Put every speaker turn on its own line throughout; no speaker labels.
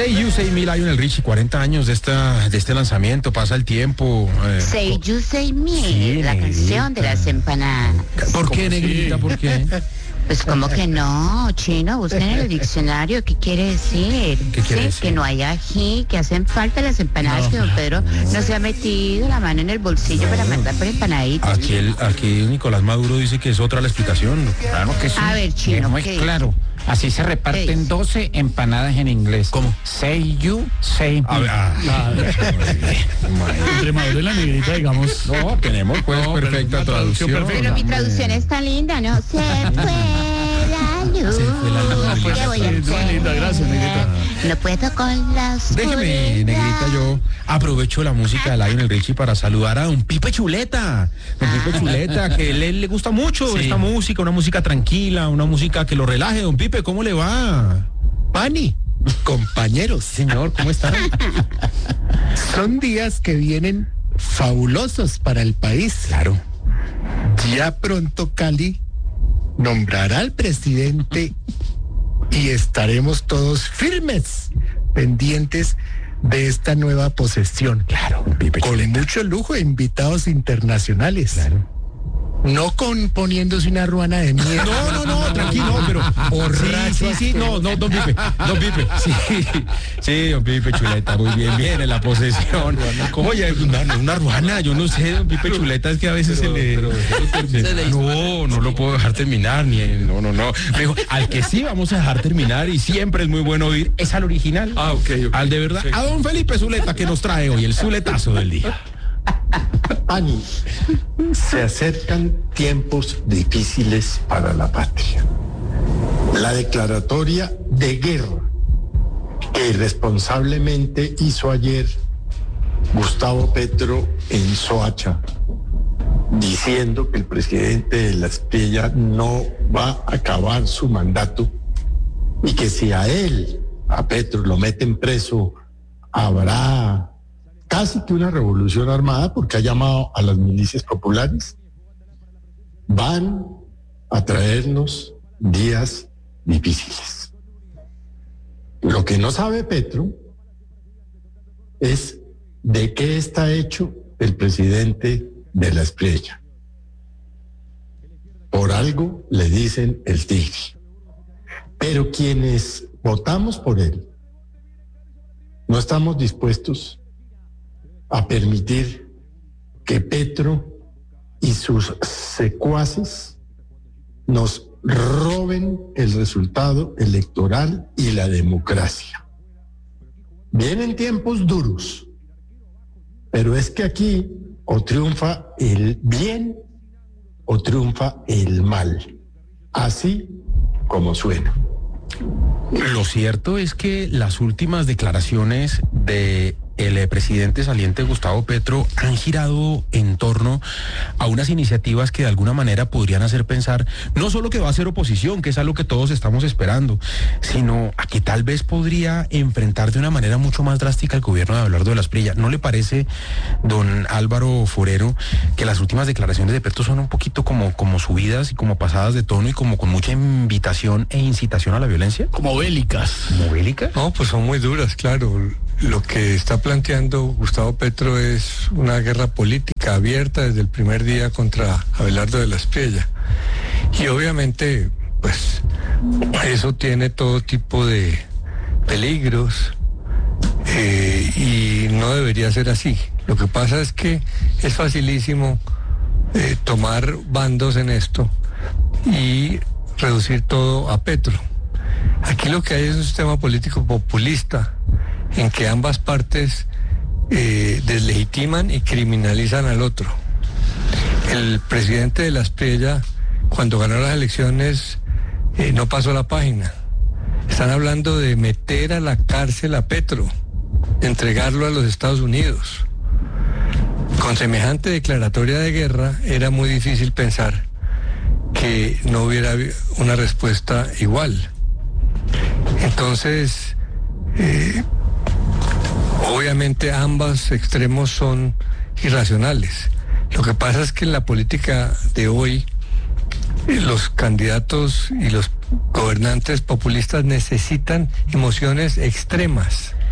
Say You, Say Me, Lionel Richie, 40 años de este lanzamiento, pasa el tiempo.
Say You, Say Me,
sí,
la canción de las empanadas.
¿Por qué, negrita?
Sí.
¿Por qué?
Pues como que no, Chino, busquen en el diccionario qué quiere decir.
¿Qué quiere
Sí,
decir?
que no hay ají, que hacen falta las empanadas, que don Pedro no se ha metido la mano en el bolsillo para mandar por empanaditas.
Aquí Nicolás Maduro dice que es otra la explicación.
Claro que sí.
A ver, Chino,
Es muy
¿qué dice?
claro. Así se
¿Qué
reparten
dice?
12 empanadas en inglés.
¿Cómo?
Say you, say me.
Entre Maduro y la negrita, digamos.
No, tenemos pues
No, pero
perfecta
una traducción
traducción.
perfecta.
Pero mi traducción es tan linda, ¿no? Se fue la luz.
Se fue la luz.
¿Qué voy a
Sí, muy
hacer?
linda, gracias, negrita.
No puedo con las.
Déjeme, negrita, yo aprovecho la música de Lionel Richie para saludar a don Pipe Chuleta. Don Pipe Chuleta, que él le gusta mucho esta música, una música tranquila, una música que lo relaje. Don Pipe, ¿cómo le va?
Pani, compañeros,
Señor, ¿cómo está?
son días que vienen fabulosos para el país.
Claro.
Ya pronto Cali nombrará al presidente y estaremos todos firmes, pendientes de esta nueva posesión.
Claro, don Pipe
Con
Chuleta.
mucho lujo de invitados internacionales.
Claro.
No poniéndose una ruana de mierda.
No, tranquilo, pero sí, no, don Pipe, sí, don Pipe Chuleta, muy bien en la posesión. Oye, una ruana, yo no sé, don Pipe Chuleta, es que a veces no lo puedo dejar terminar, no. Me dijo, al que sí vamos a dejar terminar y siempre es muy bueno oír, es al original.
Ok.
Al de verdad, a don Felipe Zuleta que nos trae hoy el Zuletazo del día.
Pani, se acercan tiempos difíciles para la patria. La declaratoria de guerra que irresponsablemente hizo ayer Gustavo Petro en Soacha, diciendo que el presidente de la Espriella no va a acabar su mandato y que si a Petro, lo meten preso, habrá casi que una revolución armada porque ha llamado a las milicias populares, van a traernos días difíciles. Lo que no sabe Petro es de qué está hecho el presidente de la Espriella. Por algo le dicen el tigre. Pero quienes votamos por él no estamos dispuestos a permitir que Petro y sus secuaces nos roben el resultado electoral y la democracia. Vienen tiempos duros, pero es que aquí o triunfa el bien o triunfa el mal, así como suena.
Lo cierto es que las últimas declaraciones de el presidente saliente Gustavo Petro han girado en torno a unas iniciativas que de alguna manera podrían hacer pensar no solo que va a ser oposición, que es algo que todos estamos esperando, sino a que tal vez podría enfrentar de una manera mucho más drástica el gobierno de Abelardo de la Espriella. ¿No le parece, don Álvaro Forero, que las últimas declaraciones de Petro son un poquito como subidas y como pasadas de tono y como con mucha invitación e incitación a la violencia?
Como bélicas.
¿Como bélicas?
No, pues son muy duras, claro. Lo que está planteando Gustavo Petro es una guerra política abierta desde el primer día contra Abelardo de la Espriella. Y obviamente, pues, eso tiene todo tipo de peligros y no debería ser así. Lo que pasa es que es facilísimo tomar bandos en esto y reducir todo a Petro. Aquí lo que hay es un sistema político populista en que ambas partes deslegitiman y criminalizan al otro. El presidente de la Espriella, cuando ganó las elecciones, no pasó la página. Están hablando de meter a la cárcel a Petro, de entregarlo a los Estados Unidos. Con semejante declaratoria de guerra, era muy difícil pensar que no hubiera una respuesta igual. Entonces, obviamente ambos extremos son irracionales. Lo que pasa es que en la política de hoy, los candidatos y los gobernantes populistas necesitan emociones extremas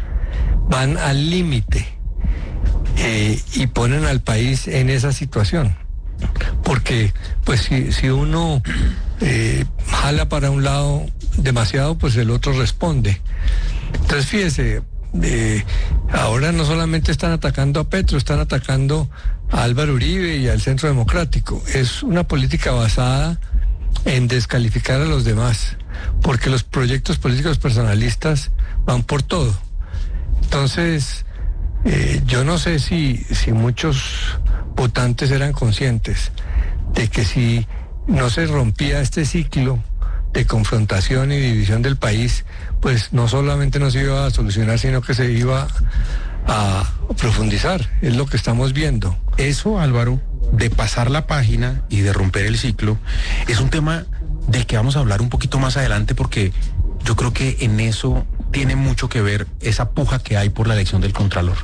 van al límite y ponen al país en esa situación. Porque pues si uno jala para un lado demasiado, pues el otro responde. Entonces fíjese, ahora no solamente están atacando a Petro, están atacando a Álvaro Uribe y al Centro Democrático. Es una política basada en descalificar a los demás, porque los proyectos políticos personalistas van por todo. Entonces, yo no sé si muchos votantes eran conscientes de que si no se rompía este ciclo de confrontación y división del país, pues no solamente no se iba a solucionar, sino que se iba a profundizar. Es lo que estamos viendo.
Eso, Álvaro, de pasar la página y de romper el ciclo, es un tema del que vamos a hablar un poquito más adelante, porque yo creo que en eso tiene mucho que ver esa puja que hay por la elección del Contralor.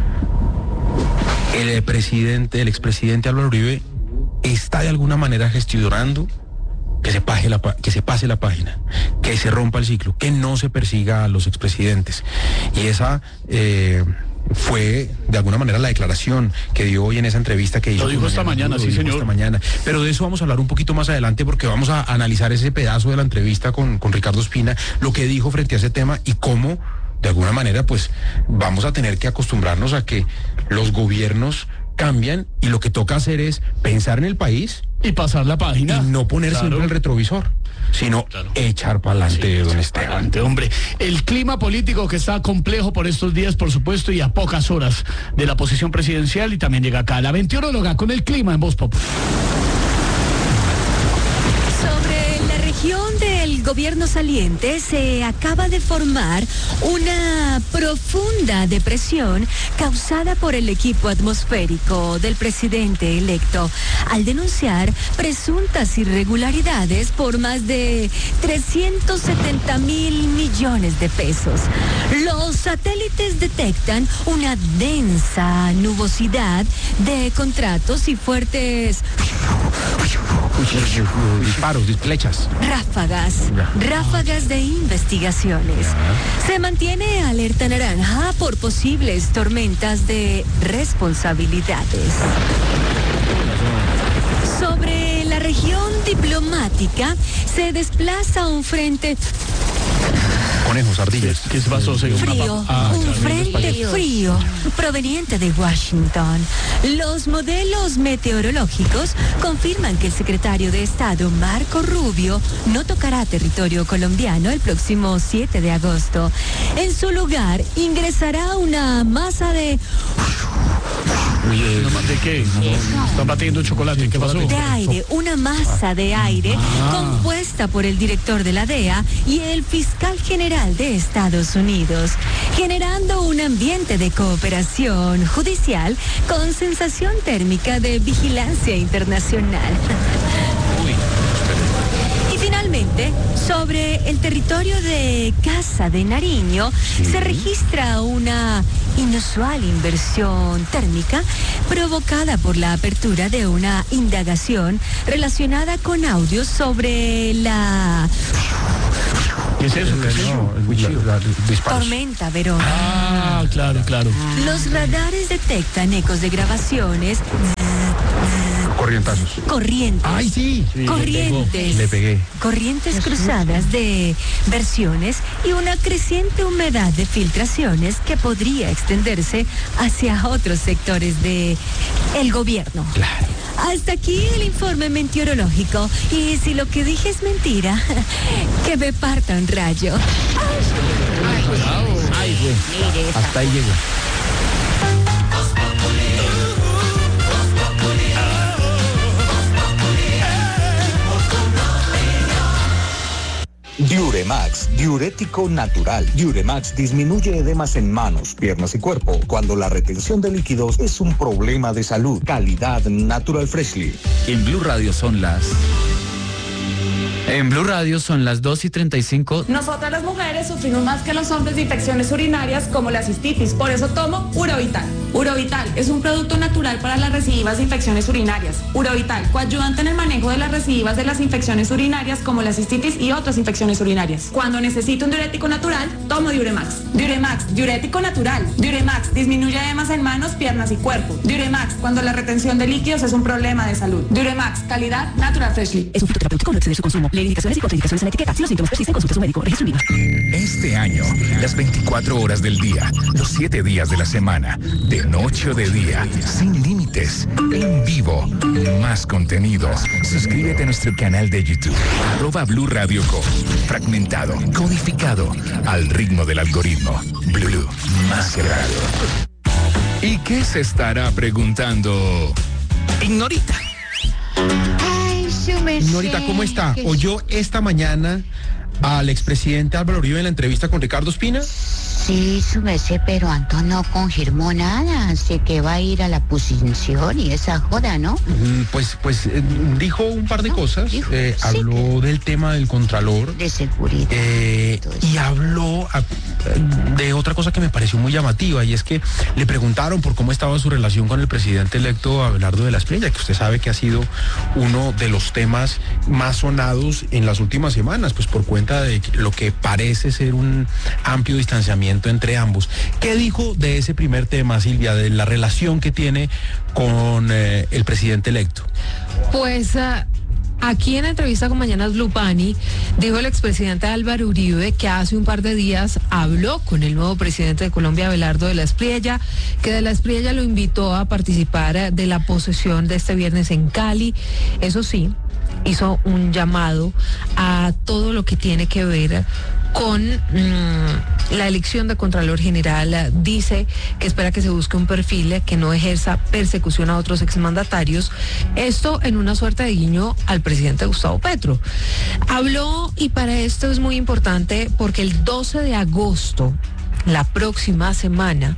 El expresidente Álvaro Uribe está de alguna manera gestionando que se pase la página, que se rompa el ciclo, que no se persiga a los expresidentes. Y esa fue de alguna manera la declaración que dio hoy en esa entrevista que hizo.
Lo dijo esta mañana, sí, señor.
Esta mañana. Pero de eso vamos a hablar un poquito más adelante, porque vamos a analizar ese pedazo de la entrevista con Ricardo Espina, lo que dijo frente a ese tema y cómo, de alguna manera, pues vamos a tener que acostumbrarnos a que los gobiernos cambian y lo que toca hacer es pensar en el país
y pasar la página.
Y no poner siempre el retrovisor, sino echar para adelante, don Esteban.
Adelante, hombre. El clima político que está complejo por estos días, por supuesto, y a pocas horas de la posición presidencial, y también llega acá la meteoróloga con el clima en Voz Popular.
Sobre la región del gobierno saliente se acaba de formar una profunda depresión causada por el equipo atmosférico del presidente electo, al denunciar presuntas irregularidades por más de 370,000 millones de pesos. Los satélites detectan una densa nubosidad de contratos y fuertes
disparos, flechas.
Ráfagas de investigaciones. Se mantiene alerta naranja por posibles tormentas de responsabilidades. Sobre la región diplomática se desplaza un frente
conejos, ardillas.
¿Qué pasó, señor?
Frío, un frente frío proveniente de Washington. Los modelos meteorológicos confirman que el secretario de Estado, Marco Rubio, no tocará territorio colombiano el próximo 7 de agosto. En su lugar ingresará una masa de...
¿De qué? Está batiendo chocolate. ¿Qué pasó?
De aire, una masa de aire compuesta por el director de la DEA y el fiscal general de Estados Unidos, generando un ambiente de cooperación judicial con sensación térmica de vigilancia internacional. Y finalmente, sobre el territorio de Casa de Nariño, se registra una inusual inversión térmica provocada por la apertura de una indagación relacionada con audios sobre la...
¿Qué es eso?
Tormenta Verona.
Ah, claro.
Los radares detectan ecos de grabaciones.
Corrientazos.
Corrientes.
¡Ay, sí!
Corrientes.
Le pegué.
Corrientes cruzadas de versiones y una creciente humedad de filtraciones que podría extenderse hacia otros sectores de el gobierno.
Claro.
Hasta aquí el informe meteorológico. Y si lo que dije es mentira, que me parta un rayo.
Hasta ahí llegó.
Diuremax, diurético natural. Diuremax disminuye edemas en manos, piernas y cuerpo cuando la retención de líquidos es un problema de salud. Calidad Natural Freshly.
En Blue Radio son las 2:35.
Nosotras las mujeres sufrimos más que los hombres de infecciones urinarias como la cistitis, por eso tomo Urovital. Urovital es un producto natural para las recidivas de infecciones urinarias. Urovital, coayudante en el manejo de las recidivas de las infecciones urinarias como la cistitis y otras infecciones urinarias. Cuando necesito un diurético natural, tomo Diuremax. Diuremax, diurético natural. Diuremax, disminuye edemas en manos, piernas y cuerpo. Diuremax, cuando la retención de líquidos es un problema de salud. Diuremax, calidad Natural Freshly.
Es un fitoterapéutico, no exceder su consumo. Lee indicaciones y contraindicaciones en la etiqueta. Si los síntomas persisten, consulte a su médico. Registro INVIMA.
Este año, las 24 horas del día, los 7 días de la semana, de noche o de día, sin límites, en vivo, más contenidos. Suscríbete a nuestro canal de YouTube, @Blue Radio Co. Fragmentado, codificado, al ritmo del algoritmo. Blue, más que radio. ¿Y qué se estará preguntando Ignorita?
Ay, su merced.
Ignorita, ¿cómo está? ¿Oyó esta mañana al expresidente Álvaro Uribe en la entrevista con Ricardo Ospina?
Sí, su merced, pero Antón no confirmó nada, así que va a ir a la posición y esa joda, ¿no?
Pues dijo un par de cosas, habló del tema del Contralor.
De seguridad.
Y habló de otra cosa que me pareció muy llamativa, y es que le preguntaron por cómo estaba su relación con el presidente electo Abelardo de la Espriella, que usted sabe que ha sido uno de los temas más sonados en las últimas semanas, pues por cuenta de lo que parece ser un amplio distanciamiento entre ambos. ¿Qué dijo de ese primer tema, Silvia, de la relación que tiene con el presidente electo?
Pues aquí en la entrevista con Mañanas Blue, Pani, dijo el expresidente Álvaro Uribe que hace un par de días habló con el nuevo presidente de Colombia, Abelardo de la Espriella, que de la Espriella lo invitó a participar de la posesión de este viernes en Cali. Eso sí, hizo un llamado a todo lo que tiene que ver con la elección de Contralor General. Dice que espera que se busque un perfil que no ejerza persecución a otros exmandatarios. Esto en una suerte de guiño al presidente Gustavo Petro. Habló, y para esto es muy importante, porque el 12 de agosto, la próxima semana,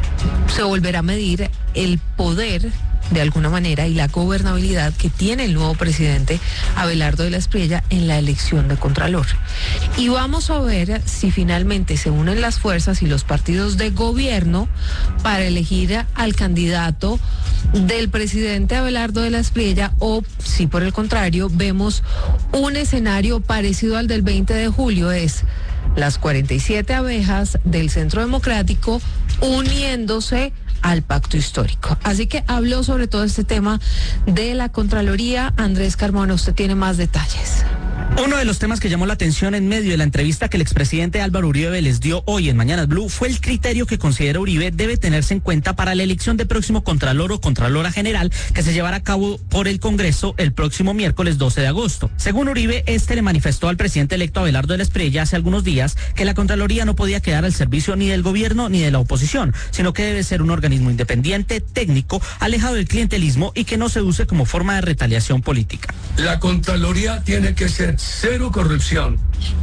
se volverá a medir el poder, de alguna manera, y la gobernabilidad que tiene el nuevo presidente Abelardo de la Espriella en la elección de Contralor. Y vamos a ver si finalmente se unen las fuerzas y los partidos de gobierno para elegir al candidato del presidente Abelardo de la Espriella, o si por el contrario vemos un escenario parecido al del 20 de julio, es las 47 abejas del Centro Democrático uniéndose al pacto histórico. Así que habló sobre todo este tema de la Contraloría. Andrés Carmona, usted tiene más detalles.
Uno de los temas que llamó la atención en medio de la entrevista que el expresidente Álvaro Uribe les dio hoy en Mañanas Blue fue el criterio que considera Uribe debe tenerse en cuenta para la elección del próximo Contralor o Contralora General que se llevará a cabo por el Congreso el próximo miércoles 12 de agosto. Según Uribe, le manifestó al presidente electo Abelardo de la Espriella hace algunos días que la Contraloría no podía quedar al servicio ni del gobierno ni de la oposición, sino que debe ser un organismo independiente, técnico, alejado del clientelismo y que no se use como forma de retaliación política.
La Contraloría tiene que ser cero corrupción,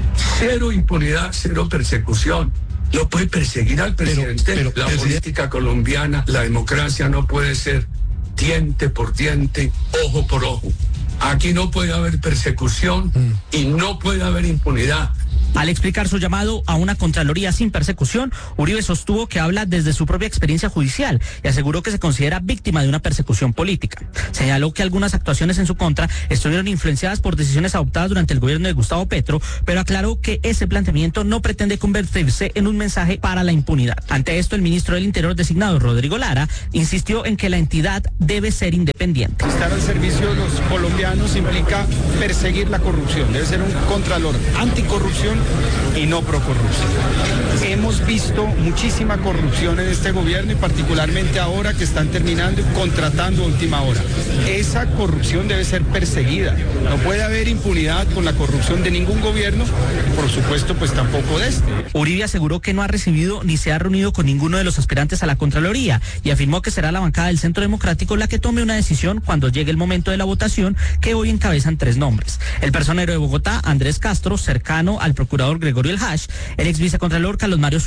cero impunidad, cero persecución. No puede perseguir al presidente. La política colombiana, la democracia no puede ser diente por diente, ojo por ojo. Aquí no puede haber persecución y no puede haber impunidad.
Al explicar su llamado a una Contraloría sin persecución, Uribe sostuvo que habla desde su propia experiencia judicial y aseguró que se considera víctima de una persecución política. Señaló que algunas actuaciones en su contra estuvieron influenciadas por decisiones adoptadas durante el gobierno de Gustavo Petro, pero aclaró que ese planteamiento no pretende convertirse en un mensaje para la impunidad. Ante esto, el ministro del Interior designado, Rodrigo Lara, insistió en que la entidad debe ser independiente.
Estar al servicio de los colombianos implica perseguir la corrupción. Debe ser un contralor anticorrupción y no procorrupción. Hemos visto muchísima corrupción en este gobierno y particularmente ahora que están terminando y contratando a última hora. Esa corrupción debe ser perseguida. No puede haber impunidad con la corrupción de ningún gobierno, por supuesto, pues tampoco de este.
Uribe aseguró que no ha recibido ni se ha reunido con ninguno de los aspirantes a la Contraloría y afirmó que será la bancada del Centro Democrático la que tome una decisión cuando llegue el momento de la votación, que hoy encabezan 3 nombres. El personero de Bogotá, Andrés Castro, cercano al procurador Gregorio El Hash, el ex vicecontralor Carlos Mario Zuluaga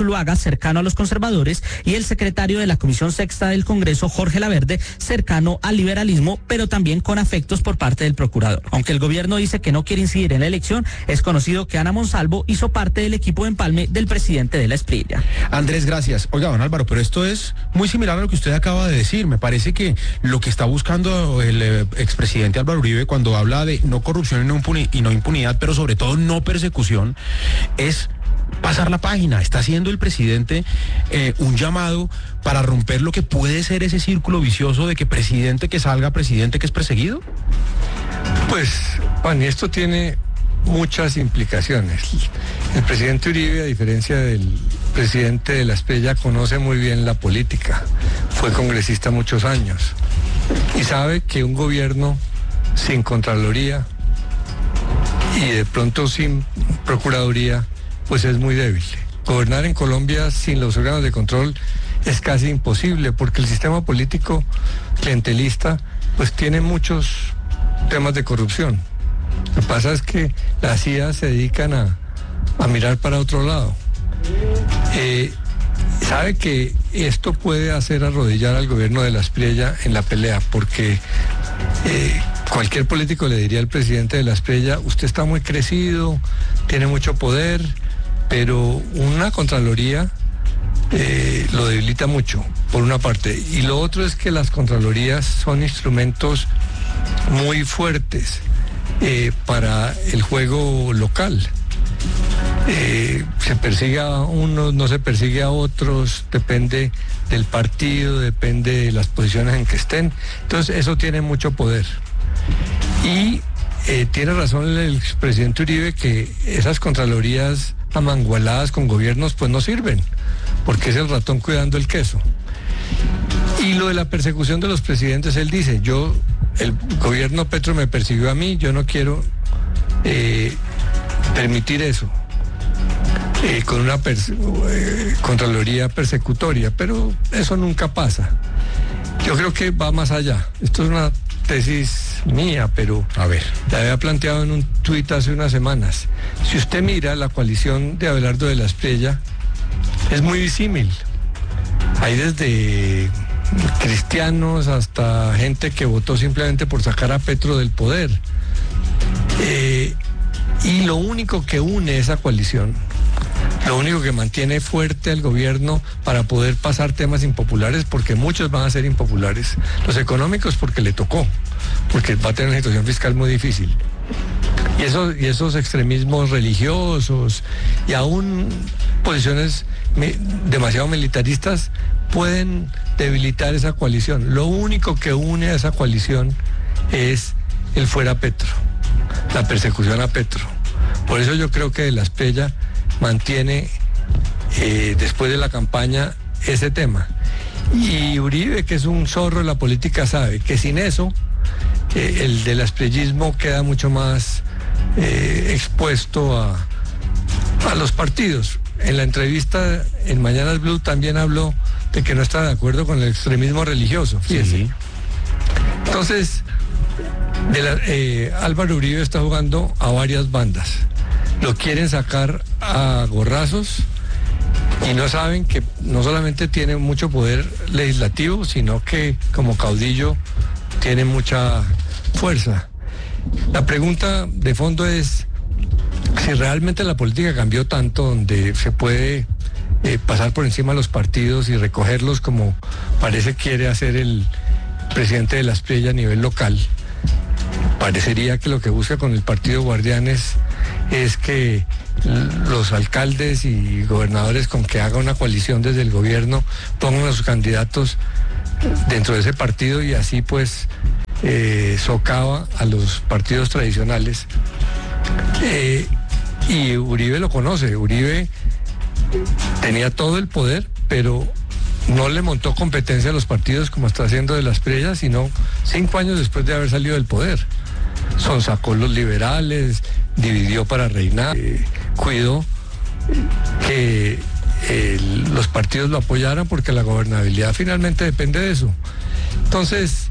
Zuluaga, cercano a los conservadores, y el secretario de la Comisión Sexta del Congreso, Jorge Laverde, cercano al liberalismo, pero también con afectos por parte del procurador. Aunque el gobierno dice que no quiere incidir en la elección, es conocido que Ana Monsalvo hizo parte del equipo de empalme del presidente de la Espriella.
Andrés, gracias. Oiga, don Álvaro, pero esto es muy similar a lo que usted acaba de decir. Me parece que lo que está buscando el expresidente Álvaro Uribe cuando habla de no corrupción y no impunidad, pero sobre todo no persecución, es pasar la página. Está haciendo el presidente un llamado para romper lo que puede ser ese círculo vicioso de que presidente que salga, presidente que es perseguido.
Pues, Juan, y esto tiene muchas implicaciones. El presidente Uribe, a diferencia del presidente de la Espriella, conoce muy bien la política. Fue congresista muchos años y sabe que un gobierno sin Contraloría y de pronto sin Procuraduría pues es muy débil. Gobernar en Colombia sin los órganos de control es casi imposible, porque el sistema político clientelista pues tiene muchos temas de corrupción. Lo que pasa es que las CIA se dedican a mirar para otro lado. Sabe que esto puede hacer arrodillar al gobierno de la Espriella en la pelea, porque cualquier político le diría al presidente de la Espriella: usted está muy crecido, tiene mucho poder, pero una Contraloría lo debilita mucho, por una parte. Y lo otro es que las Contralorías son instrumentos muy fuertes para el juego local. Se persigue a unos, no se persigue a otros, depende del partido, depende de las posiciones en que estén. Entonces eso tiene mucho poder. Y tiene razón el expresidente Uribe que esas Contralorías amangualadas con gobiernos pues no sirven, porque es el ratón cuidando el queso. Y lo de la persecución de los presidentes, él dice: el gobierno Petro me persiguió a mí, yo no quiero permitir eso con una Contraloría persecutoria, pero eso nunca pasa. Yo creo que va más allá. Esto es una tesis mía, pero
a ver,
la había planteado en un tuit hace unas semanas. Si usted mira la coalición de Abelardo de la Espriella, es muy disímil. Hay desde cristianos hasta gente que votó simplemente por sacar a Petro del poder. Y lo único que une esa coalición, lo único que mantiene fuerte al gobierno para poder pasar temas impopulares, porque muchos van a ser impopulares, los económicos porque le tocó, porque va a tener una situación fiscal muy difícil. Y esos extremismos religiosos y aún posiciones demasiado militaristas pueden debilitar esa coalición. Lo único que une a esa coalición es el fuera Petro, la persecución a Petro. Por eso yo creo que de la Espriella mantiene después de la campaña ese tema. Y Uribe, que es un zorro de la política, sabe que sin eso el del espriellismo queda mucho más expuesto a los partidos. En la entrevista en Mañanas Blue también habló de que no está de acuerdo con el extremismo religioso, fíjese. Sí. Entonces, Álvaro Uribe está jugando a varias bandas. Lo quieren sacar a gorrazos y no saben que no solamente tiene mucho poder legislativo, sino que como caudillo tiene mucha fuerza. La pregunta de fondo es si realmente la política cambió tanto, donde se puede pasar por encima de los partidos y recogerlos como parece quiere hacer el presidente de la Espriella a nivel local. Parecería que lo que busca con el partido Guardianes es que los alcaldes y gobernadores, con que haga una coalición desde el gobierno, pongan a sus candidatos dentro de ese partido y así pues socava a los partidos tradicionales. Y Uribe lo conoce. Uribe tenía todo el poder, pero no le montó competencia a los partidos como está haciendo de la Espriella, sino 5 años después de haber salido del poder. Sonsacó los liberales, dividió para reinar, cuidó que los partidos lo apoyaran, porque la gobernabilidad finalmente depende de eso. Entonces,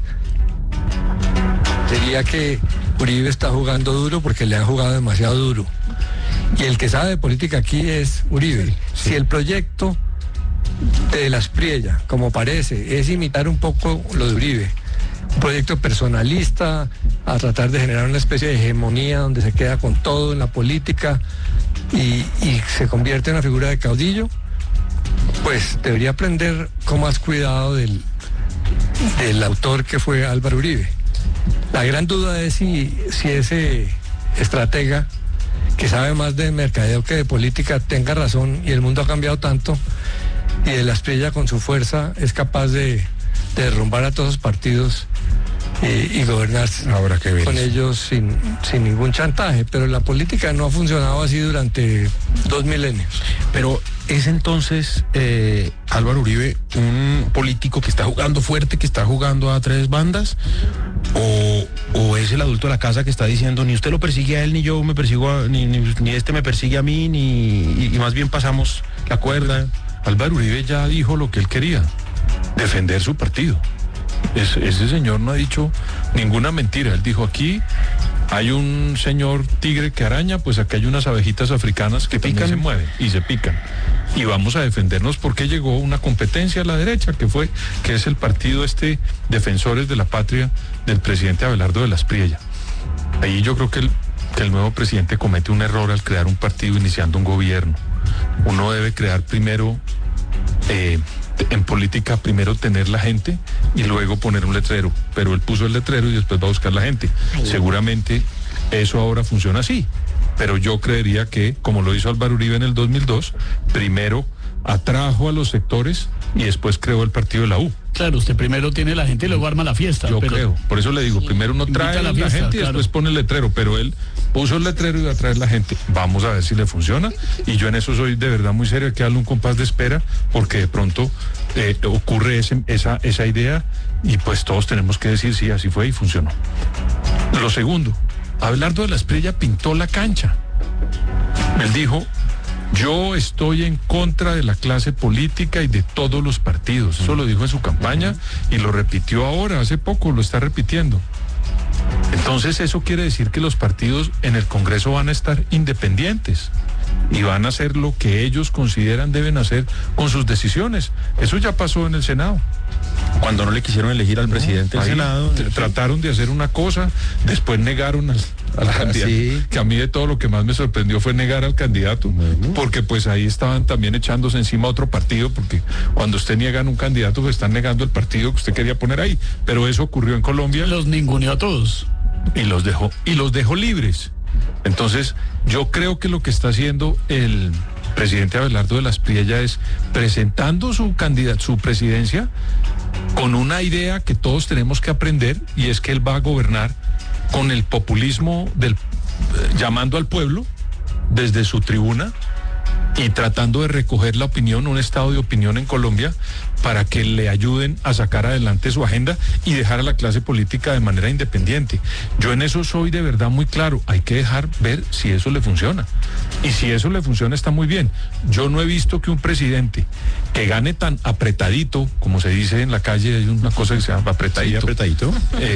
diría que Uribe está jugando duro porque le han jugado demasiado duro. Y el que sabe de política aquí es Uribe. Si el proyecto de la Aspriella, como parece, es imitar un poco lo de Uribe, un proyecto personalista, a tratar de generar una especie de hegemonía donde se queda con todo en la política y se convierte en una figura de caudillo, pues debería aprender con más cuidado del autor que fue Álvaro Uribe. La gran duda es si ese estratega que sabe más de mercadeo que de política tenga razón, y el mundo ha cambiado tanto, y de la Aspriella con su fuerza es capaz de derrumbar a todos los partidos y gobernar con ellos sin ningún chantaje. Pero la política no ha funcionado así durante 2 milenios.
Pero ¿es entonces Álvaro Uribe un político que está jugando fuerte, que está jugando a 3 bandas? ¿O es el adulto de la casa que está diciendo ni usted lo persigue a él, ni yo me persigo ni este me persigue a mí, y más bien pasamos la cuerda?
Álvaro Uribe ya dijo lo que él quería: defender su partido. Ese señor no ha dicho ninguna mentira. Él dijo: aquí hay un señor tigre que araña, pues acá hay unas abejitas africanas que pican, se mueven y se pican. Y vamos a defendernos porque llegó una competencia a la derecha, que es el partido Defensores de la Patria del presidente Abelardo de la Aspriella. Ahí yo creo que el nuevo presidente comete un error al crear un partido iniciando un gobierno. Uno debe crear primero, en política, primero tener la gente y luego poner un letrero. Pero él puso el letrero y después va a buscar la gente. Seguramente eso ahora funciona así. Pero yo creería que, como lo hizo Álvaro Uribe en el 2002, primero atrajo a los sectores y después creó el partido de la U.
Claro, usted primero tiene la gente y luego arma la fiesta.
Yo creo, por eso le digo, primero uno trae a la gente y después pone el letrero, pero él puso el letrero y va a traer la gente. Vamos a ver si le funciona, y yo en eso soy de verdad muy serio, hay que darle un compás de espera, porque de pronto ocurre esa idea, y pues todos tenemos que decir sí, así fue y funcionó. Lo segundo, Abelardo de la Aspriella pintó la cancha. Él dijo: yo estoy en contra de la clase política y de todos los partidos. Eso lo dijo en su campaña y lo repitió ahora, hace poco lo está repitiendo. Entonces eso quiere decir que los partidos en el Congreso van a estar independientes y van a hacer lo que ellos consideran deben hacer con sus decisiones. Eso ya pasó en el Senado.
Cuando no le quisieron elegir al presidente del Senado,
trataron de hacer una cosa, después negaron al candidato. Sí. Que a mí de todo lo que más me sorprendió fue negar al candidato, porque pues ahí estaban también echándose encima a otro partido, porque cuando usted niega a un candidato, pues están negando el partido que usted quería poner ahí. Pero eso ocurrió en Colombia.
Los ninguneó a todos.
Y los dejó libres. Entonces, yo creo que lo que está haciendo el presidente Abelardo de la Aspriella es presentando su presidencia con una idea que todos tenemos que aprender, y es que él va a gobernar con el populismo llamando al pueblo desde su tribuna y tratando de recoger la opinión, un estado de opinión en Colombia, para que le ayuden a sacar adelante su agenda y dejar a la clase política de manera independiente. Yo en eso soy de verdad muy claro. Hay que dejar ver si eso le funciona. Y si eso le funciona, está muy bien. Yo no he visto que un presidente que gane tan apretadito, como se dice en la calle, hay una cosa que se llama apretadito,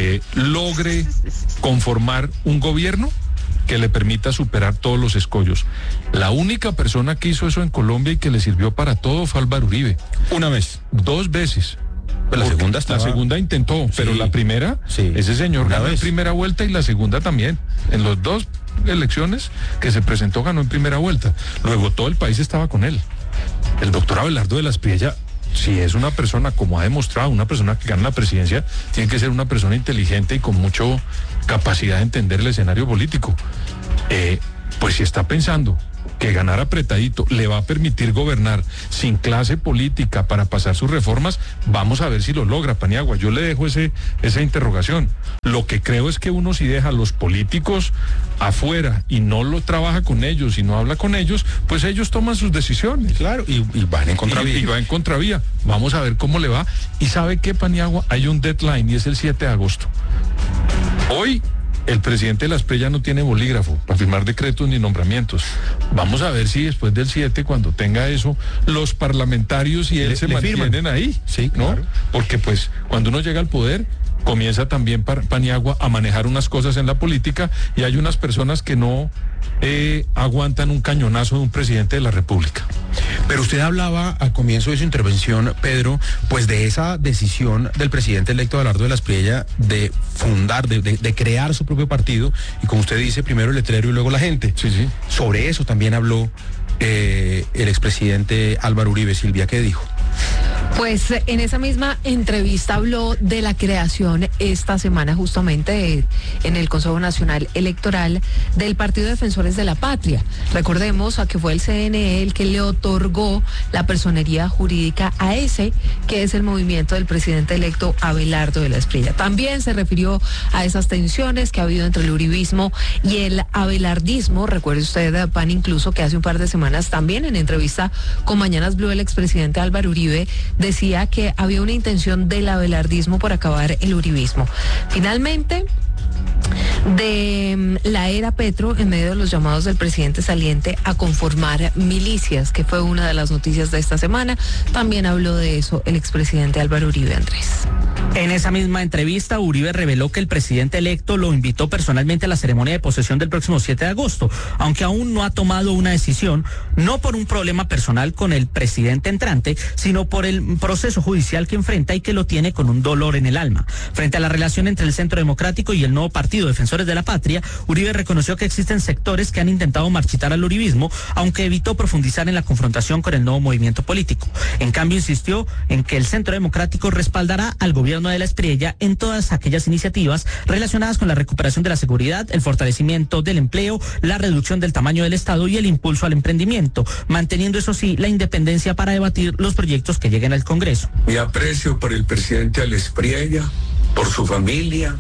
logre conformar un gobierno que le permita superar todos los escollos. La única persona que hizo eso en Colombia y que le sirvió para todo fue Álvaro Uribe.
Una vez.
2 veces.
Pero la segunda intentó,
pero la primera, ese señor ganó en primera vuelta, y la segunda también. En las 2 elecciones que se presentó ganó en primera vuelta. Luego todo el país estaba con él. El doctor Abelardo de la Aspriella, si es una persona, como ha demostrado, una persona que gana la presidencia, tiene que ser una persona inteligente y con mucha capacidad de entender el escenario político. Pues si está pensando que ganar apretadito le va a permitir gobernar sin clase política para pasar sus reformas, vamos a ver si lo logra, Paniagua. Yo le dejo esa interrogación. Lo que creo es que uno, si deja a los políticos afuera y no lo trabaja con ellos y no habla con ellos, pues ellos toman sus decisiones.
Claro, y van en contravía.
Y va en contravía. Vamos a ver cómo le va. Y ¿sabe qué, Paniagua? Hay un deadline y es el 7 de agosto. Hoy el presidente de la Aspriella no tiene bolígrafo para firmar decretos ni nombramientos. Vamos a ver si después del 7, cuando tenga eso, los parlamentarios y él se mantienen ahí.
Sí,
¿no?
Claro.
Porque pues cuando uno llega al poder, comienza también Paniagua a manejar unas cosas en la política y hay unas personas que no aguantan un cañonazo de un presidente de la República.
Pero usted hablaba al comienzo de su intervención, Pedro, pues de esa decisión del presidente electo Abelardo de la Espriella de fundar, de crear su propio partido, y como usted dice, primero el letrero y luego la gente.
Sí, sí.
Sobre eso también habló el expresidente Álvaro Uribe. Silvia, ¿qué dijo?
Pues en esa misma entrevista habló de la creación esta semana justamente en el Consejo Nacional Electoral del Partido Defensores de la Patria. Recordemos a que fue el CNE el que le otorgó la personería jurídica a ese, que es el movimiento del presidente electo Abelardo de la Espriella. También se refirió a esas tensiones que ha habido entre el uribismo y el abelardismo. Recuerde usted, Pan, incluso que hace un par de semanas también en entrevista con Mañanas Blue el expresidente Álvaro Uribe decía que había una intención del abelardismo por acabar el uribismo. Finalmente, de la era Petro, en medio de los llamados del presidente saliente a conformar milicias, que fue una de las noticias de esta semana, también habló de eso el expresidente Álvaro Uribe, Andrés.
En esa misma entrevista, Uribe reveló que el presidente electo lo invitó personalmente a la ceremonia de posesión del próximo 7 de agosto, aunque aún no ha tomado una decisión, no por un problema personal con el presidente entrante, sino por el proceso judicial que enfrenta y que lo tiene con un dolor en el alma. Frente a la relación entre el Centro Democrático y el nuevo partido Defensores de la Patria, Uribe reconoció que existen sectores que han intentado marchitar al uribismo, aunque evitó profundizar en la confrontación con el nuevo movimiento político. En cambio, insistió en que el Centro Democrático respaldará al gobierno de la Espriella en todas aquellas iniciativas relacionadas con la recuperación de la seguridad, el fortalecimiento del empleo, la reducción del tamaño del Estado y el impulso al emprendimiento, manteniendo eso sí la independencia para debatir los proyectos que lleguen al Congreso.
Mi aprecio por el presidente de la Espriella, por su familia,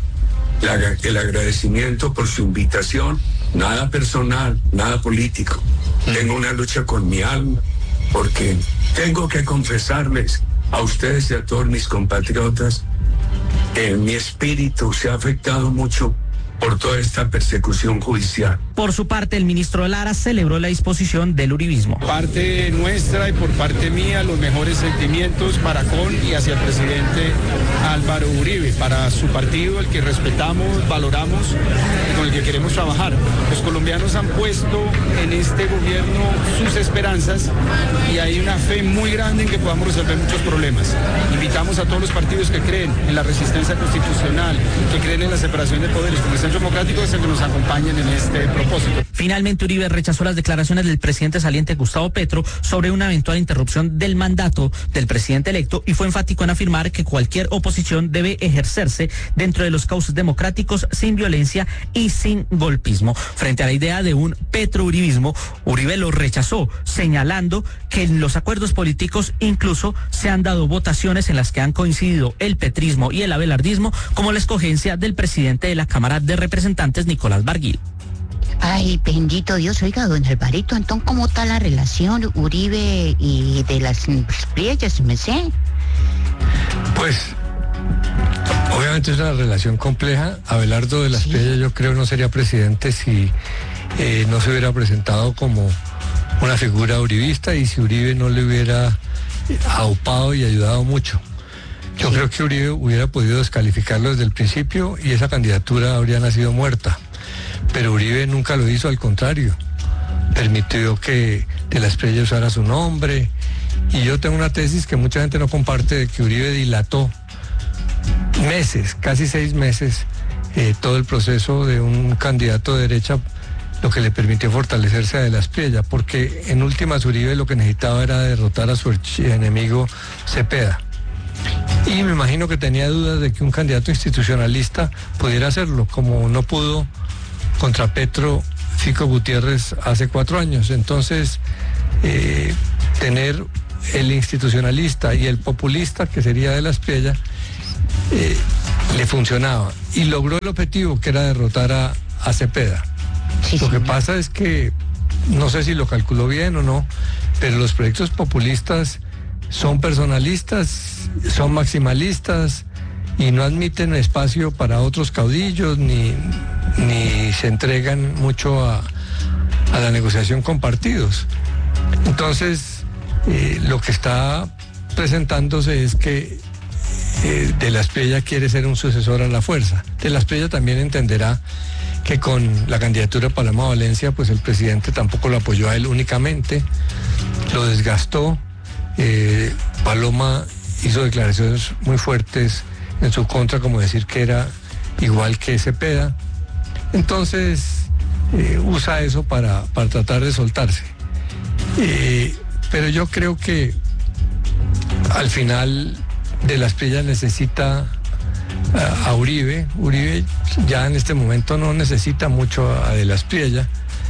el agradecimiento por su invitación, nada personal, nada político. Tengo una lucha con mi alma, porque tengo que confesarles a ustedes y a todos mis compatriotas que mi espíritu se ha afectado mucho por toda esta persecución judicial.
Por su parte, el ministro Lara celebró la disposición del uribismo.
Parte nuestra y por parte mía, los mejores sentimientos para con y hacia el presidente Álvaro Uribe, para su partido, el que respetamos, valoramos y con el que queremos trabajar. Los colombianos han puesto en este gobierno sus esperanzas y hay una fe muy grande en que podamos resolver muchos problemas. Invitamos a todos los partidos que creen en la resistencia constitucional, que creen en la separación de poderes, como el Centro Democrático, es el que nos acompañen en este propósito.
Finalmente, Uribe rechazó las declaraciones del presidente saliente Gustavo Petro sobre una eventual interrupción del mandato del presidente electo y fue enfático en afirmar que cualquier oposición debe ejercerse dentro de los cauces democráticos sin violencia y sin golpismo. Frente a la idea de un petrouribismo, Uribe lo rechazó, señalando que en los acuerdos políticos incluso se han dado votaciones en las que han coincidido el petrismo y el abelardismo, como la escogencia del presidente de la Cámara de Representantes, Nicolás Barguil.
Ay, bendito Dios, oiga, don Alvarito, entonces, ¿cómo está la relación Uribe y de las Espriellas, me sé?
Pues, obviamente es una relación compleja. Abelardo de la Espriella, yo creo, no sería presidente si no se hubiera presentado como una figura uribista y si Uribe no le hubiera aupado y ayudado mucho. Yo creo que Uribe hubiera podido descalificarlo desde el principio y esa candidatura habría nacido muerta. Pero Uribe nunca lo hizo, al contrario. Permitió que de la Espriella usara su nombre. Y yo tengo una tesis que mucha gente no comparte, de que Uribe dilató meses, casi 6 meses, todo el proceso de un candidato de derecha, lo que le permitió fortalecerse a de la Espriella, porque en últimas Uribe lo que necesitaba era derrotar a su enemigo Cepeda. Y me imagino que tenía dudas de que un candidato institucionalista pudiera hacerlo, como no pudo contra Petro Fico Gutiérrez hace 4 años. Entonces, tener el institucionalista y el populista, que sería de la Espriella, le funcionaba y logró el objetivo, que era derrotar a Cepeda. Sí, lo que pasa es que, no sé si lo calculó bien o no, pero los proyectos populistas son personalistas, son maximalistas y no admiten espacio para otros caudillos ni se entregan mucho a la negociación con partidos. Entonces, lo que está presentándose es que De la Espriella quiere ser un sucesor a la fuerza. De la Espriella también entenderá que con la candidatura de Paloma Valencia, pues el presidente tampoco lo apoyó a él únicamente, lo desgastó. Paloma hizo declaraciones muy fuertes en su contra, como decir que era igual que Cepeda. Entonces usa eso para tratar de soltarse. Pero yo creo que al final de la Espriella necesita a Uribe. Uribe ya en este momento no necesita mucho a de la Espriella.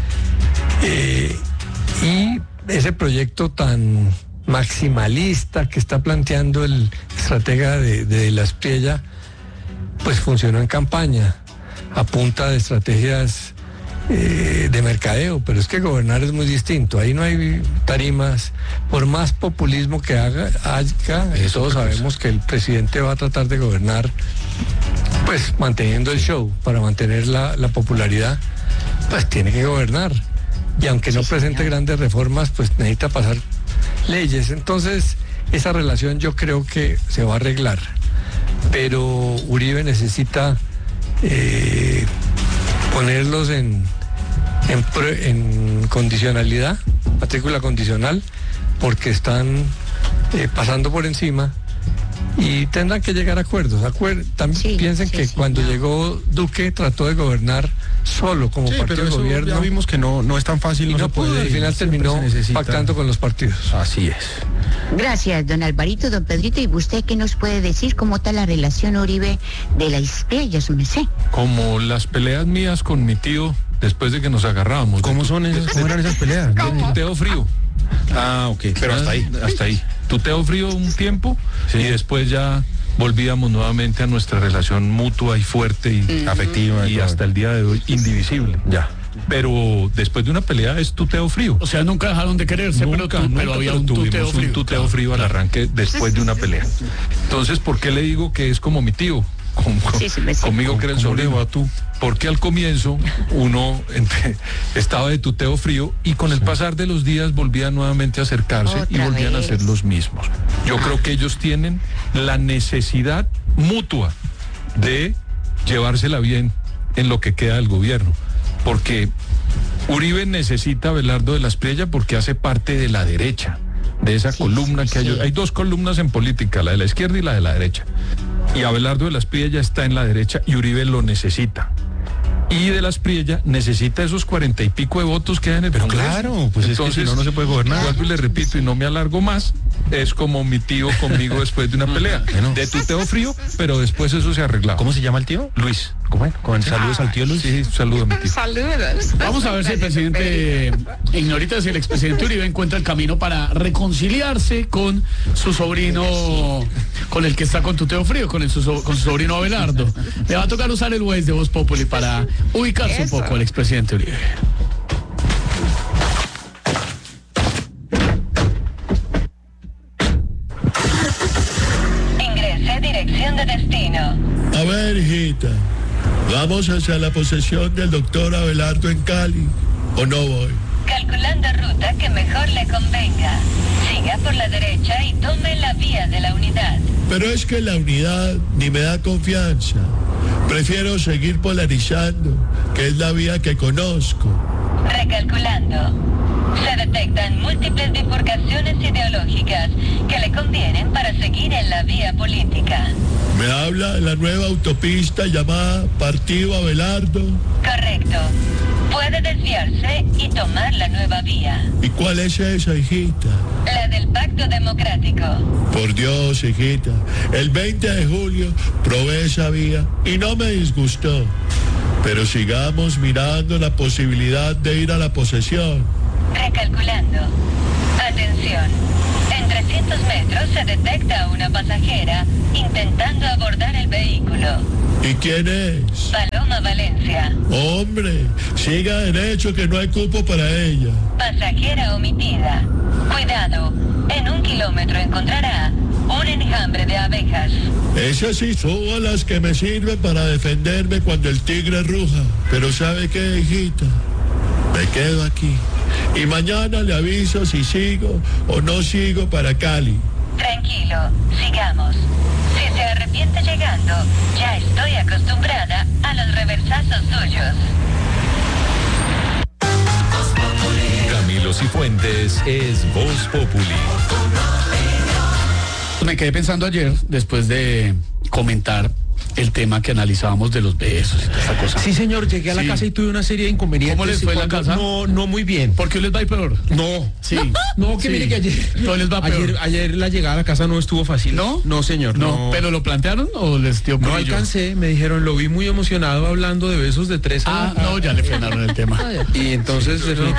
Y ese proyecto tan maximalista que está planteando el estratega de la Espriella, pues funcionó en campaña a punta de estrategias de mercadeo, pero es que gobernar es muy distinto. Ahí no hay tarimas, por más populismo que haga, todos sabemos que el presidente va a tratar de gobernar pues manteniendo el show, para mantener la popularidad, pues tiene que gobernar, y aunque no presente grandes reformas, pues necesita pasar leyes. Entonces esa relación yo creo que se va a arreglar, pero Uribe necesita ponerlos en condicionalidad, matrícula condicional, porque están pasando por encima y tendrán que llegar a acuerdos. También piensen que cuando llegó Duque trató de gobernar solo como partido de gobierno.
Ya vimos que no es tan fácil,
y no pudo, al final terminó pactando con los partidos.
Así es.
Gracias, don Alvarito, don Pedrito. ¿Y usted qué nos puede decir? ¿Cómo está la relación Uribe de la Espriella, su merced?
Como las peleas mías con mi tío después de que nos agarrábamos.
¿Cómo eran esas peleas?
Tuteo frío.
Ah, ok, pero hasta ahí.
Tuteo frío un tiempo, sí, y después ya volvíamos nuevamente a nuestra relación mutua y fuerte y afectiva y hasta el día de hoy indivisible.
Ya.
Pero después de una pelea es tuteo frío.
O sea, nunca dejaron de quererse,
nunca
había un tuteo frío.
Un tuteo frío al arranque después de una pelea. Entonces, ¿por qué le digo que es como mi tío? Conmigo que era el sobrino, tú. Porque al comienzo uno estaba de tuteo frío y con el pasar de los días volvían nuevamente a acercarse y volvían a ser los mismos. Yo creo que ellos tienen la necesidad mutua de llevársela bien en lo que queda del gobierno, porque Uribe necesita a Abelardo de la Espriella porque hace parte de la derecha, de esa columna que hay dos columnas en política, la de la izquierda y la de la derecha. Y Abelardo de la Espriella está en la derecha y Uribe lo necesita. Y de la Espriella necesita esos 40 y pico de votos que hay en el Congreso.
Claro, pues entonces, es que si no se puede gobernar.
Vuelvo y le repito, y no me alargo más, es como mi tío conmigo después de una pelea. De tuteo frío, pero después eso se arreglaba.
¿Cómo se llama el tío?
Luis.
Con saludos al tío Luis.
Sí, saludos a mi tío.
Saludos.
Vamos a ver si el presidente, ignorita, si el expresidente Uribe encuentra el camino para reconciliarse con su sobrino, con el que está con tuteo frío, con su sobrino Abelardo. Le va a tocar usar el Waze de Voz Populi para ubicarse un poco al expresidente Uribe.
Ingrese dirección de destino.
A ver, hijita, ¿vamos hacia la posesión del doctor Abelardo en Cali o no voy?
Calculando ruta que mejor le convenga. Siga por la derecha y tome la vía de la unidad.
Pero es que la unidad ni me da confianza. Prefiero seguir polarizando, que es la vía que conozco.
Recalculando. Se detectan múltiples bifurcaciones ideológicas que le convienen para seguir en la vía política.
¿Me habla de la nueva autopista llamada Partido Abelardo?
Correcto. Puede desviarse y tomar la nueva vía.
¿Y cuál es esa, hijita?
La del Pacto Democrático.
Por Dios, hijita, el 20 de julio probé esa vía y no me disgustó. Pero sigamos mirando la posibilidad de ir a la posesión.
Recalculando. Atención. En 300 metros se detecta una pasajera intentando abordar el vehículo.
¿Y quién es?
Paloma Valencia.
Hombre, siga derecho que no hay cupo para ella.
Pasajera omitida. Cuidado. En 1 kilómetro encontrará un enjambre de abejas.
Esas sí son las que me sirven para defenderme cuando el tigre ruja. Pero ¿sabe qué, hijita? Me quedo aquí. Y mañana le aviso si sigo o no sigo para Cali.
Tranquilo, sigamos. Si se arrepiente llegando, ya estoy acostumbrada a los reversazos suyos.
Camilo Cifuentes es Voz Populi.
Me quedé pensando ayer, después de comentar el tema que analizábamos de los besos y toda esta cosa.
Sí, señor, llegué a la casa y tuve una serie de inconvenientes.
¿Cómo les fue en la casa?
No muy bien.
¿Por qué les va a ir peor?
No.
Sí.
No, que
Sí.
mire que ayer...
No les va peor.
Ayer la llegada a la casa no estuvo fácil.
¿No?
No, señor.
No. ¿Pero lo plantearon o les dio
No
culillo?
alcancé, me dijeron, lo vi muy emocionado hablando de besos de 3
Ah, no, ya le frenaron el tema.
Y entonces,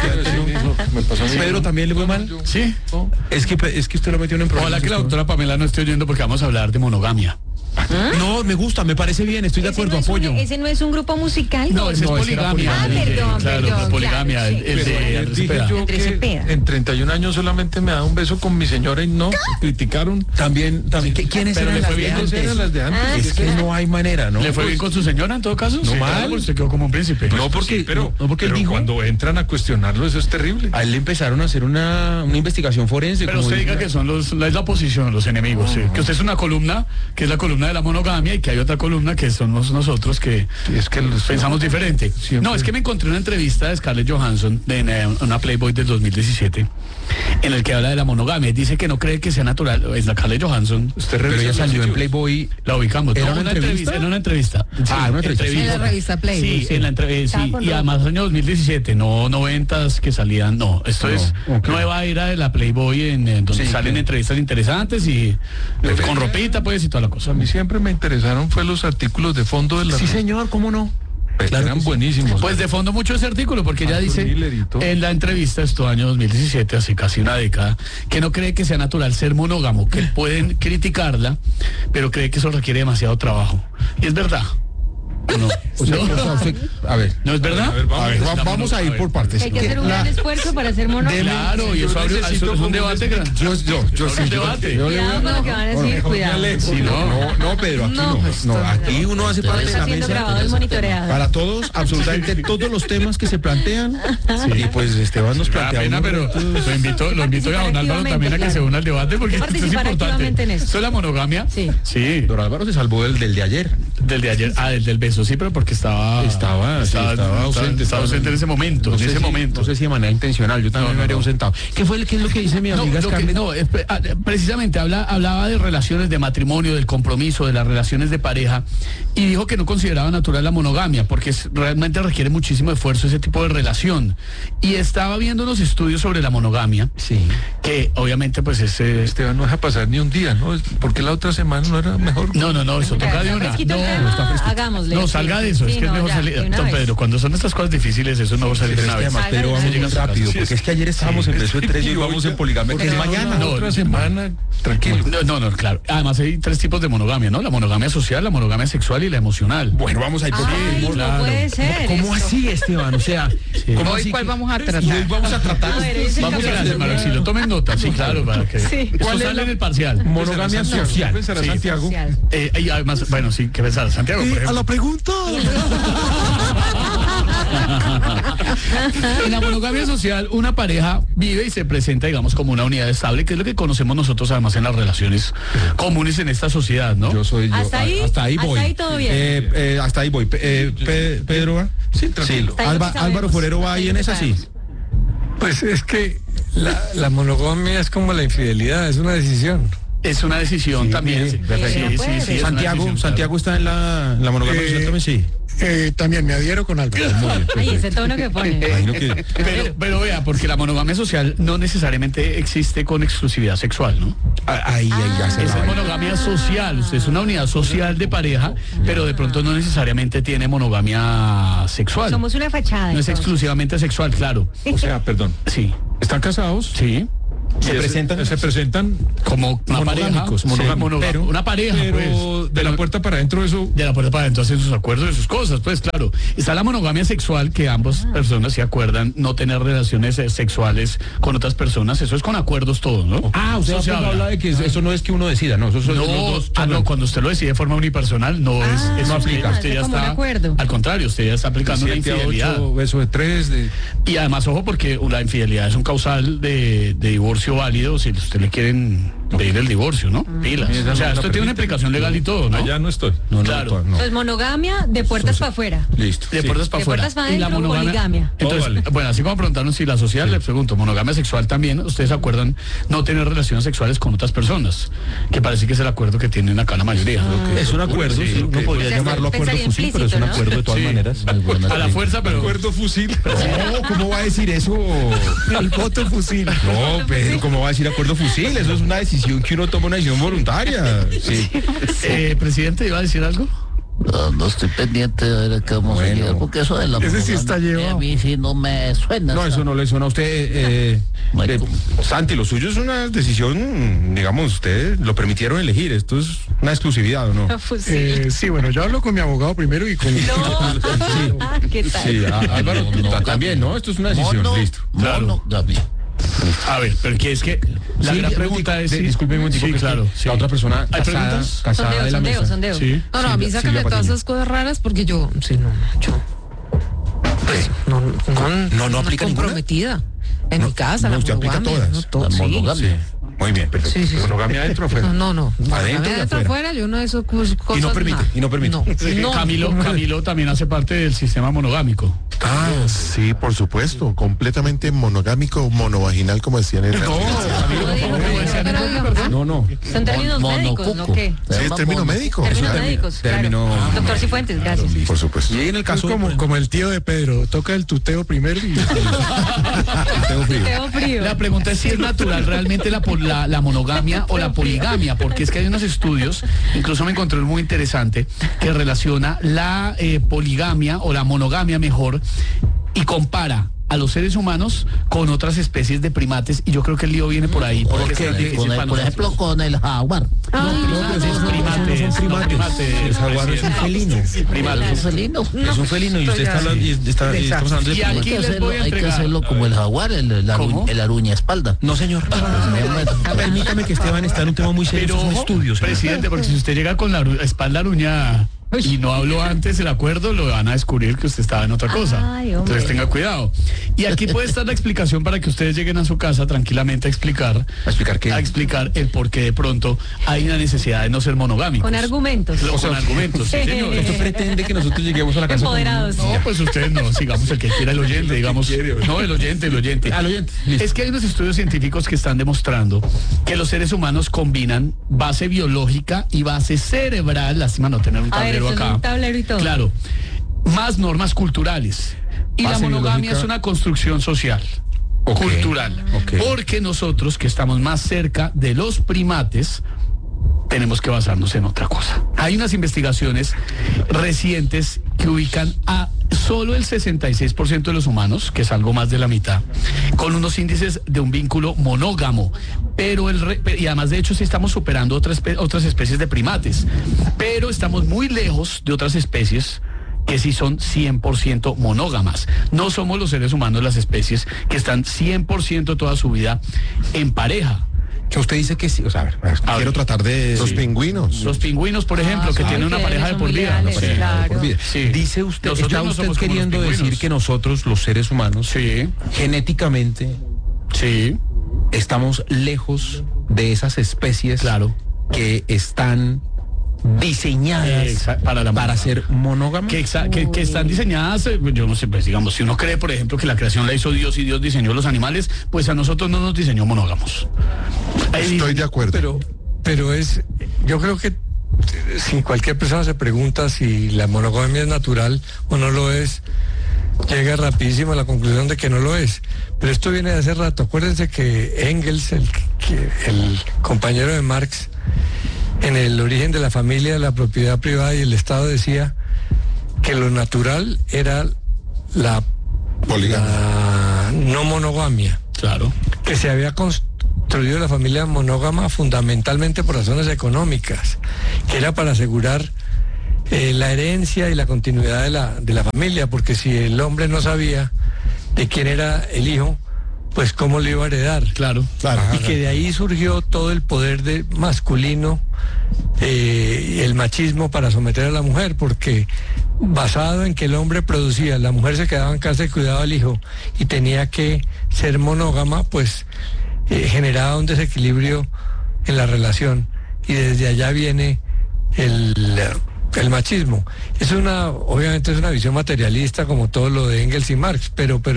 Me pasó a mí.
Pedro, ¿también le fue mal?
Sí.
Es que usted lo metió en un problema.
Ojalá que la doctora Pamela no esté oyendo porque vamos a hablar de monogamia.
No, me gusta, me parece bien, estoy de acuerdo, apoyo.
¿Ese no es un grupo musical?
No, ese es poligamia.
Ah, perdón,
Claro,
perdón,
poligamia.
claro, sí.
El de Andrés
Dije
Cepeda.
yo
Andrés
que
Cepeda.
en 31 años solamente me da un beso con mi señora y no, criticaron.
También, ¿quiénes
Pero
eran
le
las
fue
de
bien,
antes?
eran las de antes.
Es que no hay manera, ¿no?
¿Le fue bien con su señora en todo caso?
No
Sí,
mal.
claro, pues se quedó como un príncipe.
No, porque,
pero
no, porque él
pero
dijo,
cuando entran a cuestionarlo, eso es terrible.
a él le empezaron a hacer una investigación forense.
Pero
como
usted
dijo.
diga que son es la oposición, los enemigos, sí. Que usted es una columna, que es la columna de la monogamia, y que hay otra columna que somos nosotros que
Es que
pensamos diferente.
Siempre.
No, es que me encontré una entrevista de Scarlett Johansson en una Playboy del 2017 en el que habla de la monogamia. Dice que no cree que sea natural. Es la Scarlett Johansson.
Usted
Pero
revisa
ella
los
salió en
sitios.
Playboy.
La ubicamos.
¿Era
No,
una entrevista?
En una entrevista. Sí,
Ah, una entrevista.
En la revista Playboy,
Sí,
sí.
en la entrevista.
Estaba
Sí,
con
y
ropa.
además año 2017, no 90s que salían. No, esto es
ok.
nueva era de la Playboy en donde
Sí,
salen
claro.
entrevistas interesantes y con ropita pues y toda la cosa.
A mí siempre me interesaron fue los artículos de fondo de la
Sí, señor, ¿cómo no? Claro
eran
que sí.
buenísimos.
Pues de fondo mucho ese artículo, porque ella
Arthur
dice
Miller y todo.
en la entrevista, esto año 2017, hace casi una década, que no cree que sea natural ser monógamo, que pueden criticarla, pero cree que eso requiere demasiado trabajo. Y es verdad. No,
O sea,
no,
o sea, usted- a ver.
¿no es verdad?
Vamos a ir por partes.
Hay que hacer un gran esfuerzo para ser monógamo.
Claro, y eso, eso es un debate grande.
Yo
Eso es un debate.
Cuidado con lo que van a decir, cuidado.
Sí,
No, Pedro, aquí no. Aquí uno hace parte de
Está
la
siendo
mesa.
grabado y monitoreado.
Para todos, absolutamente todos los temas que se plantean. Y pues Esteban nos
Da
plantea
pena,
uno.
pero lo invito a don Álvaro también a que se una al debate porque esto es
Participar activamente en
importante.
eso.
¿Esto es la monogamia?
Sí.
Sí.
Don Álvaro se salvó del de ayer.
Del de ayer, del beso, sí, pero porque estaba ausente en ese momento,
No sé no sé si de manera intencional, yo también me habría ausentado. ¿Qué es lo que dice mi amiga Scarlett?
Precisamente hablaba de relaciones de matrimonio, del compromiso, de las relaciones de pareja, y dijo que no consideraba natural la monogamia, porque realmente requiere muchísimo esfuerzo ese tipo de relación. Y estaba viendo unos estudios sobre la monogamia,
Sí.
que obviamente pues
Esteban no deja pasar ni un día, ¿no? Porque la otra semana no era mejor.
No, eso toca de una.
Fresquito el tema, hagámosle.
No, salga de eso,
Sí,
es que es
no,
mejor
ya,
salir.
de una
Don
vez.
Pedro, cuando son estas cosas difíciles, eso es mejor salir de
Pero
una
es que
vez.
además, Pedro, vamos muy rápido, porque es que ayer estábamos en beso de 3 y hoy vamos en poligamia, que es mañana.
No,
Otra semana, tranquilo.
No, claro. Además hay 3 tipos de monogamia, ¿no? La monogamia social, la monogamia sexual y la emocional.
Bueno, vamos a ir por
Ay, no
claro.
puede ser.
¿Cómo
esto.
así, Esteban? O sea, ¿cómo
Hoy,
así
¿cuál
que-
vamos a
Y
tratar?
hoy vamos a tratar.
A ver, ese
Vamos a
capítulo.
hacer, para que si lo tomen nota, sí, claro, para que.
Sí.
Eso sale en el parcial.
Monogamia social.
Pensará
Sí.
Santiago.
Social.
Y además, bueno, sí, que pensar, Santiago, por ejemplo.
pregunta.
En la monogamia social, una pareja vive y se presenta, digamos, como una unidad estable, que es lo que conocemos nosotros además en las relaciones comunes en esta sociedad, ¿no?
Yo soy yo.
Hasta ahí
voy.
hasta ahí todo bien.
Hasta ahí voy. Pedro va.
Sí, tranquilo.
Hasta ahí lo que
Álvaro
sabemos.
Forero va ahí en esa, sí.
Pues es que la monogamia es como la infidelidad, es una decisión.
Es una decisión también. Sí,
perfecto.
sí, es una decisión,
Santiago está en la monogamia social también, sí.
También me adhiero con Álvaro.
Muy bien,
Ay,
perfecto.
ese tono que pone.
Imagino que-
Pero vea, porque la monogamia social no necesariamente existe con exclusividad sexual, ¿no?
Ahí ya se
Esa
la
es
va.
monogamia social, usted es una unidad social de pareja, pero de pronto no necesariamente tiene monogamia sexual.
Somos una fachada.
No es
entonces.
exclusivamente sexual, claro.
O sea, perdón.
Sí.
¿Están casados?
Sí.
Se presentan
como una
monogámicos,
pareja.
monogámicos.
Pero una pareja,
Pero
pues.
de la puerta para adentro eso...
De la puerta para adentro hacen sus acuerdos y sus cosas, pues claro. Está la monogamia sexual, que ambas personas se acuerdan no tener relaciones sexuales con otras personas. Eso es con acuerdos todo, ¿no?
Usted
Eso se habla.
habla de que eso no es que uno decida, no, eso son los
No,
dos.
no, cuando usted lo decide de forma unipersonal, no es,
no aplica.
Usted ya
como un
está,
acuerdo.
al contrario, usted ya está aplicando una
7 a 8,
infidelidad.
beso de 3, de...
Y además, ojo, porque la infidelidad es un causal de divorcio divorcio válido si usted le quieren pedir el divorcio, ¿no? Pilas. O sea, esto tiene una implicación legal y todo, ¿no?
Allá no estoy.
Claro.
Pues monogamia de puertas para afuera.
Listo.
De puertas para afuera.
Y la monogamia.
Entonces, bueno, así como preguntaron si la social, les pregunto, monogamia sexual también, ¿ustedes acuerdan no tener relaciones sexuales con otras personas? Que parece que es el acuerdo que tienen acá la mayoría.
Es un acuerdo, sí, uno podría llamarlo acuerdo fusil, pero es un acuerdo de todas maneras.
A la fuerza, pero...
Acuerdo fusil.
No, ¿cómo va a decir eso?
El voto fusil.
No, pero ¿cómo va a decir acuerdo fusil? Eso es una decisión que uno toma, una decisión voluntaria. Sí.
Presidente, ¿iba a decir algo?
No estoy pendiente de ver qué vamos a llegar, porque eso de la
ese sí está llevado.
a mí sí no me suena.
No, eso no le suena a usted. Santi, lo suyo es una decisión, digamos, ustedes lo permitieron elegir. Esto es una exclusividad, ¿o no?
Sí, bueno, yo hablo con mi abogado primero y con...
¿Qué tal?
Sí, Álvaro, también, ¿no? Esto es una decisión, listo.
Claro. A ver, pero que es que la gran pregunta es...
Disculpe un momentico,
claro.
La otra persona casada de la mesa.
Sondeo.
Sí.
No, a mí sácame todas esas cosas raras porque yo... Sí, yo... Pues, no aplica comprometida. En mi casa,
no, usted aplica todas.
Sí.
Muy bien, perfecto.
Sí. ¿Monogamia adentro o fuera?
No.
Adentro
o afuera, yo no eso cosas.
Y no permite.
No.
Camilo también hace parte del sistema monogámico.
Sí, por supuesto, completamente monogámico, monovaginal, como decían en
No.
Son términos médicos, ¿no qué?
Sí, es término médico.
Términos médicos, claro. Doctor Cifuentes, gracias.
Por supuesto.
Y en el caso...
Como el tío de Pedro, toca el tuteo primero y...
Tuteo frío.
La pregunta es si es natural realmente la monogamia o la poligamia, porque es que hay unos estudios, incluso me encontré muy interesante, que relaciona la poligamia o la monogamia mejor y compara a los seres humanos con otras especies de primates, y yo creo que el lío viene por ahí.
Por ejemplo, con el jaguar.
El jaguar es un felino. Es un felino y usted está hablando de
Hay que hacerlo como el jaguar, el aruña espalda.
No, señor. Permítame que Esteban está en un tema muy serio.
Pero,
son estudios.
Presidente, porque si usted llega con la espalda aruña y no habló antes el acuerdo, lo van a descubrir que usted estaba en otra cosa. Entonces tenga cuidado. Y aquí puede estar la explicación para que ustedes lleguen a su casa tranquilamente a explicar el por qué de pronto hay una necesidad de no ser monogámicos.
Con argumentos.
Con argumentos, sí, señor.
Esto pretende que nosotros lleguemos a la casa.
Empoderados.
No, pues ustedes no, sigamos el que quiera, el oyente, digamos. No, el oyente.
Al oyente.
Es que hay unos estudios científicos que están demostrando que los seres humanos combinan base biológica y base cerebral, lástima no tener un tablero acá.
Un tablero y todo.
Claro, más normas culturales. Y
Base
la monogamia
biológica.
es una construcción social. Cultural. Porque nosotros, que estamos más cerca de los primates, tenemos que basarnos en otra cosa. Hay unas investigaciones recientes que ubican a solo el 66% de los humanos, que es algo más de la mitad, con unos índices de un vínculo monógamo. Pero y además, de hecho, sí estamos superando otras especies de primates, pero estamos muy lejos de otras especies que sí son 100% monógamas. No somos los seres humanos las especies que están 100% toda su vida en pareja.
Que usted dice que sí, o sea, quiero tratar de...
Los pingüinos.
Los pingüinos, por ejemplo, que tienen una pareja de por vida.
Sí. Dice usted,
Nosotros
está
no
usted
somos como
queriendo
los
decir
pingüinos.
que nosotros, los seres humanos, genéticamente, estamos lejos de esas especies que están diseñadas para ser monógamas.
Que están diseñadas, yo no sé, pues digamos, si uno cree, por ejemplo, que la creación la hizo Dios y Dios diseñó los animales, pues a nosotros no nos diseñó monógamos.
Estoy de acuerdo.
Pero yo creo que si cualquier persona se pregunta si la monogamia es natural o no lo es, llega rapidísimo a la conclusión de que no lo es. Pero esto viene de hace rato. Acuérdense que Engels, el compañero de Marx, en El origen de la familia, la propiedad privada y el Estado, decía que lo natural era la no monogamia.
Claro.
Que se había construido la familia monógama fundamentalmente por razones económicas, que era para asegurar la herencia y la continuidad de la familia, porque si el hombre no sabía de quién era el hijo, pues cómo le iba a heredar.
Claro.
Y que de ahí surgió todo el poder masculino, el machismo para someter a la mujer, porque basado en que el hombre producía, la mujer se quedaba en casa y cuidaba al hijo y tenía que ser monógama, pues generaba un desequilibrio en la relación y desde allá viene el machismo. Obviamente es una visión materialista como todo lo de Engels y Marx, pero